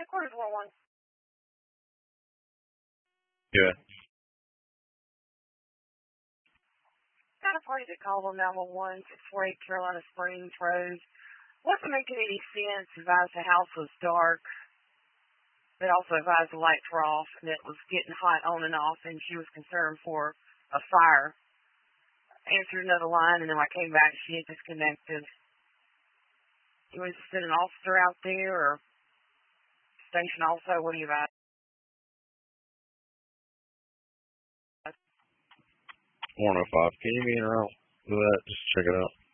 Headquarters 1-1. Yeah. Got a party that called on 911, 648 Carolina Springs Road. Wasn't making any sense. Advised the house was dark. But also advised the lights were off and it was getting hot on and off, and she was concerned for a fire. Answered another line, and then when I came back, she had disconnected. You want to send an officer out there or station also? What do you advise? 105. Can you be in around with that? Just check it out.